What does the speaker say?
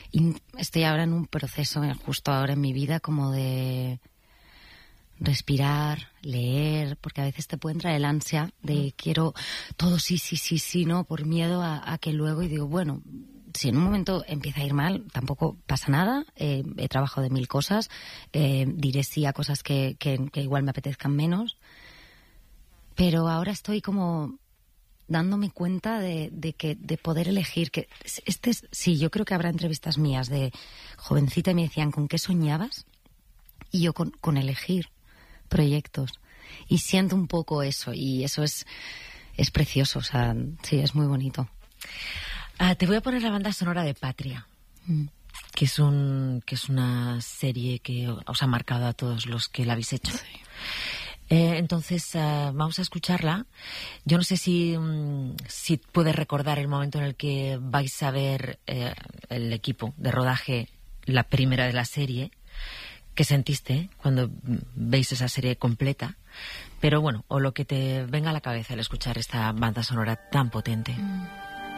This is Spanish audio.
Y estoy ahora en un proceso, justo ahora en mi vida, como de respirar, leer, porque a veces te puede entrar el ansia de quiero todo sí, ¿no? Por miedo a que luego, y digo, bueno, si en un momento empieza a ir mal, tampoco pasa nada. He trabajado de 1000 cosas, diré sí a cosas que igual me apetezcan menos, pero ahora estoy como dándome cuenta de poder elegir. Que sí, yo creo que habrá entrevistas mías de jovencita y me decían, ¿con qué soñabas? Y yo con elegir proyectos. Y siento un poco eso, y eso es precioso, o sea, sí, es muy bonito. Te voy a poner la banda sonora de Patria, que es una serie que os ha marcado a todos los que la habéis hecho. Sí. Entonces, vamos a escucharla. Yo no sé si puedes recordar el momento en el que vais a ver el equipo de rodaje, la primera de la serie. ¿Qué sentiste cuando veis esa serie completa? Pero bueno, o lo que te venga a la cabeza al escuchar esta banda sonora tan potente.